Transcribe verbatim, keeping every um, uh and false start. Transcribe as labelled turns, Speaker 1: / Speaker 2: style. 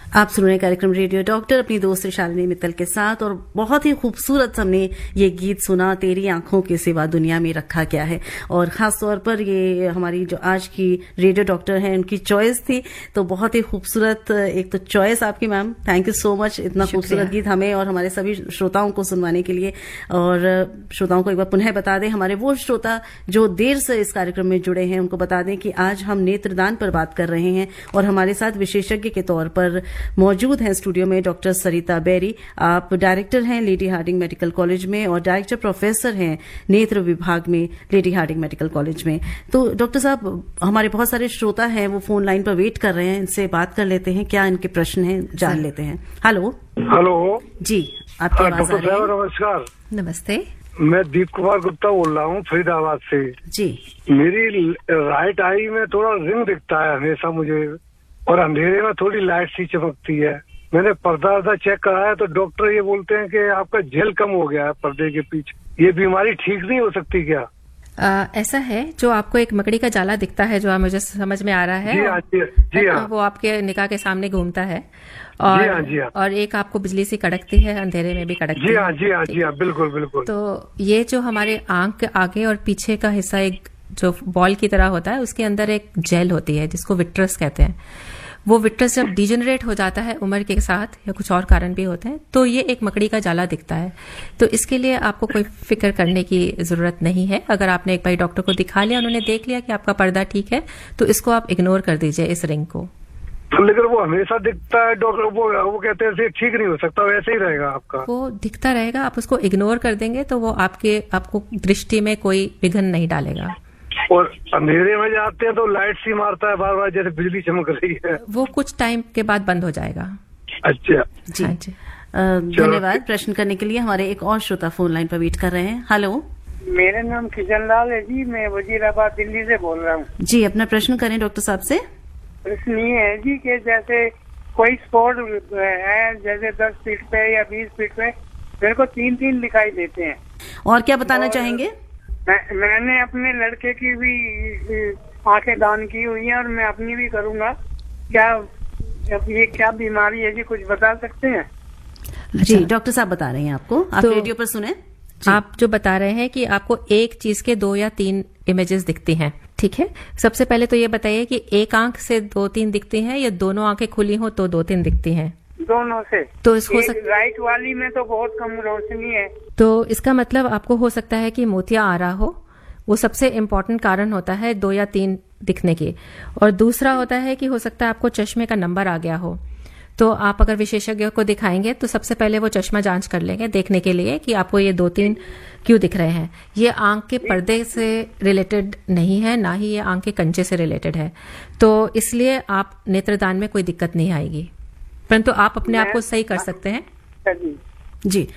Speaker 1: आप सुन रहे कार्यक्रम रेडियो डॉक्टर अपनी दोस्त शालिनी मित्तल के साथ, और बहुत ही खूबसूरत हमने ये गीत सुना, तेरी आंखों के सिवा दुनिया में रखा क्या है। और खास तौर पर ये हमारी जो आज की रेडियो डॉक्टर हैं उनकी चॉइस थी, तो बहुत ही खूबसूरत एक तो चॉइस आपकी ma'am, thank you so much इतना खूबसूरत गीत हमें और हमारे सभी श्रोताओं को सुनवाने के लिए। और श्रोताओं को एक बार पुनः बता दें, हमारे वो श्रोता जो देर से इस कार्यक्रम में जुड़े हैं उनको बता दें कि आज हम नेत्रदान पर बात कर रहे हैं और हमारे साथ विशेषज्ञ के तौर पर मौजूद हैं स्टूडियो में डॉक्टर सरिता बेरी। आप डायरेक्टर हैं लेडी हार्डिंग मेडिकल कॉलेज में और डायरेक्टर प्रोफेसर हैं नेत्र विभाग में लेडी हार्डिंग मेडिकल कॉलेज में। तो डॉक्टर साहब, हमारे बहुत सारे श्रोता हैं वो फोन लाइन पर वेट कर रहे हैं, इनसे बात कर लेते हैं, क्या इनके प्रश्न हैं जान लेते हैं। हेलो
Speaker 2: हेलो
Speaker 1: जी, आपकी आवाज आ रही है।
Speaker 2: नमस्कार।
Speaker 1: नमस्ते,
Speaker 2: मैं दीप कुमार गुप्ता बोल रहा हूँ फरीदाबाद से
Speaker 1: जी।
Speaker 2: मेरी राइट आई में थोड़ा रिंग दिखता है हमेशा मुझे, और अंधेरे में थोड़ी लाइट सी चमकती है। मैंने पर्दा वर्दा चेक कराया तो डॉक्टर ये बोलते हैं कि आपका जेल कम हो गया है पर्दे के पीछे। ये बीमारी ठीक नहीं हो सकती क्या?
Speaker 3: आ, ऐसा है, जो आपको एक मकड़ी का जाला दिखता है जो मुझे समझ में आ रहा है,
Speaker 2: जी हाँ, जी, जी हाँ।
Speaker 3: वो आपके निगाह के सामने घूमता है और,
Speaker 2: जी हाँ, जी हाँ।
Speaker 3: और एक आपको बिजली से कड़कती है, अंधेरे में भी कड़कती है।
Speaker 2: जी हाँ, जी हाँ, जी हाँ, बिल्कुल बिल्कुल।
Speaker 3: तो ये जो हमारे आंख के आगे और पीछे का हिस्सा एक जो बॉल की तरह होता है, उसके अंदर एक जेल होती है जिसको विट्रस कहते हैं। वो विट्रस जब डिजेनरेट हो जाता है उम्र के साथ या कुछ और कारण भी होते हैं, तो ये एक मकड़ी का जाला दिखता है। तो इसके लिए आपको कोई फिक्र करने की जरूरत नहीं है। अगर आपने एक बार डॉक्टर को दिखा लिया, उन्होंने देख लिया कि आपका पर्दा ठीक है, तो इसको आप इग्नोर कर दीजिए, इस रिंग को।
Speaker 2: लेकिन वो हमेशा दिखता है डॉक्टर, वो वो कहते हैं ठीक नहीं हो सकता, वैसे ही रहेगा आपका।
Speaker 3: वो दिखता रहेगा, आप उसको इग्नोर कर देंगे तो वो आपके आपको दृष्टि में कोई विघ्न नहीं डालेगा।
Speaker 2: और अंधेरे में जाते हैं तो लाइट सी मारता है बार बार, जैसे बिजली चमक रही है।
Speaker 3: वो कुछ टाइम के बाद बंद हो जाएगा।
Speaker 2: अच्छा
Speaker 1: जी, हाँ जी। धन्यवाद प्रश्न करने के लिए। हमारे एक और श्रोता फोन लाइन पर वेट कर रहे हैं। हेलो,
Speaker 4: मेरा नाम किशन लाल है जी, मैं वजीराबाद दिल्ली से बोल रहा हूँ
Speaker 1: जी। अपना प्रश्न करें डॉक्टर साहब से।
Speaker 4: प्रश्न ये है जी कि जैसे कोई स्पॉट है, जैसे दस फीट पे या बीस फीट पे मेरे को तीन तीन दिखाई देते हैं।
Speaker 1: और क्या बताना चाहेंगे?
Speaker 4: मैं, मैंने अपने लड़के की भी आंखें दान की हुई हैं और मैं अपनी भी करूंगा। क्या ये क्या बीमारी है जी, कुछ बता सकते हैं?
Speaker 1: जी, डॉक्टर साहब बता रहे हैं आपको, आप तो, रेडियो पर सुने।
Speaker 3: आप जो बता रहे हैं कि आपको एक चीज के दो या तीन इमेजेस दिखती हैं, ठीक है। सबसे पहले तो ये बताइए कि एक आंख से दो तीन दिखती हैं या दोनों आंखें खुली हो तो दो तीन दिखती हैं?
Speaker 4: दोनों से।
Speaker 3: तो इसको सक...
Speaker 4: राइट वाली में तो बहुत कम रोशनी है।
Speaker 3: तो इसका मतलब आपको हो सकता है कि मोतिया आ रहा हो, वो सबसे इम्पोर्टेंट कारण होता है दो या तीन दिखने की। और दूसरा होता है कि हो सकता है आपको चश्मे का नंबर आ गया हो। तो आप अगर विशेषज्ञ को दिखाएंगे तो सबसे पहले वो चश्मा जांच कर लेंगे देखने के लिए कि आपको ये दो तीन क्यों दिख रहे हैं। ये आंख के पर्दे से रिलेटेड नहीं है, ना ही ये आंख के कंचे से रिलेटेड है। तो इसलिए आप नेत्रदान में कोई दिक्कत नहीं आएगी, परंतु आप अपने आप को सही कर सकते हैं।
Speaker 4: जी
Speaker 1: जी।